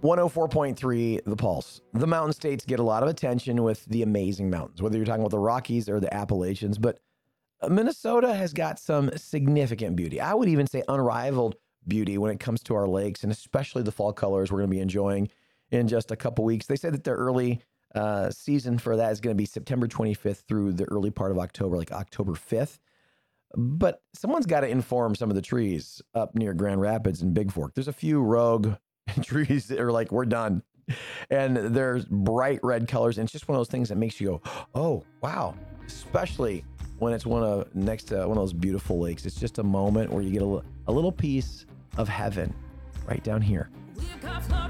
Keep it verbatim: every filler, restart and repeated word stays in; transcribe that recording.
one oh four point three The Pulse. The mountain states get a lot of attention with the amazing mountains, whether you're talking about the Rockies or the Appalachians, but Minnesota has got some significant beauty. I would even say unrivaled beauty when it comes to our lakes, and especially the fall colors we're going to be enjoying in just a couple weeks. They said that the early uh, season for that is going to be September twenty-fifth through the early part of October, like October fifth. But someone's got to inform some of the trees up near Grand Rapids and Big Fork. There's a few rogue trees that are like, we're done. And there's bright red colors. And it's just one of those things that makes you go, oh, wow. Especially when it's one of next to one of those beautiful lakes. It's just a moment where you get a, a little piece of heaven right down here.